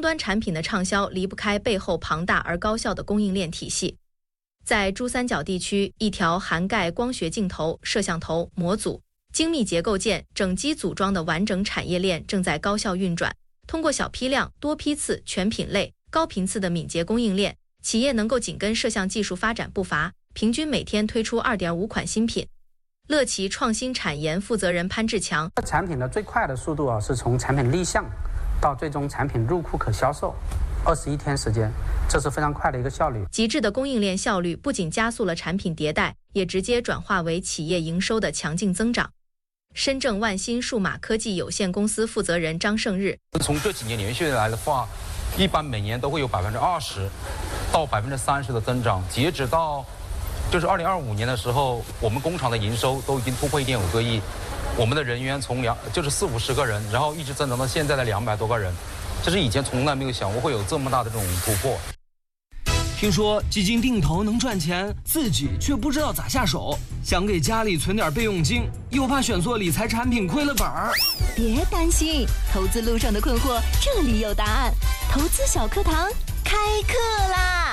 端产品的畅销离不开背后庞大而高效的供应链体系。在珠三角地区，一条涵盖光学镜头、摄像头、模组、精密结构件、整机组装的完整产业链正在高效运转。通过小批量、多批次、全品类、高频次的敏捷供应链，企业能够紧跟摄像技术发展步伐，平均每天推出 2.5 款新品。乐奇创新产研负责人潘志强， 产品的最快的速度是从产品立项到最终产品入库可销售21天时间，这是非常快的一个效率。 极致的供应链效率不仅加速了产品迭代，也直接转化为企业营收的强劲增长。深圳万新数码科技有限公司负责人张胜日， 从这几年连续来的话，一般每年都会有20%到30%的增长。截止到就是2025年的时候，我们工厂的营收都已经突破1.5个亿，我们的人员从40-50个人，然后一直增长到现在的200多个人，这是以前从来没有想过会有这么大的这种突破。 听说基金定投能赚钱，自己却不知道咋下手，想给家里存点备用金，又怕选错理财产品亏了本儿。 别担心，投资路上的困惑这里有答案，投资小课堂开课啦！